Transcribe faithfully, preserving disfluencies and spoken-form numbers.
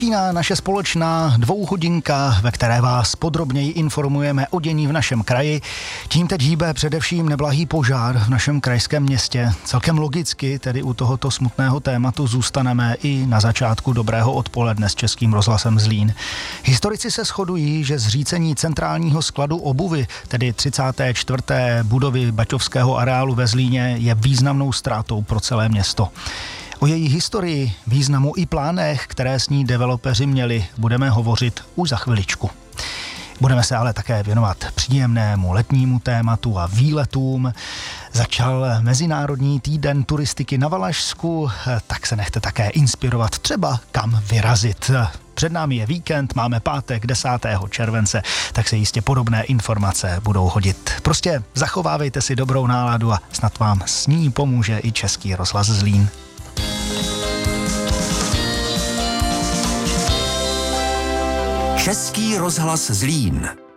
Začíná naše společná dvouhodinka, ve které vás podrobněji informujeme o dění v našem kraji. Tím teď hýbe především neblahý požár v našem krajském městě. Celkem logicky tedy u tohoto smutného tématu zůstaneme i na začátku dobrého odpoledne s Českým rozhlasem Zlín. Historici se shodují, že zřícení centrálního skladu obuvy, tedy třicáté čtvrté budovy baťovského areálu ve Zlíně, je významnou ztrátou pro celé město. O její historii, významu i plánech, které s ní developeři měli, budeme hovořit už za chviličku. Budeme se ale také věnovat příjemnému letnímu tématu a výletům. Začal Mezinárodní týden turistiky na Valašsku, tak se nechte také inspirovat třeba kam vyrazit. Před námi je víkend, máme pátek desátého července, tak se jistě podobné informace budou hodit. Prostě zachovávejte si dobrou náladu a snad vám s ní pomůže i Český rozhlas Zlín. Český rozhlas Zlín.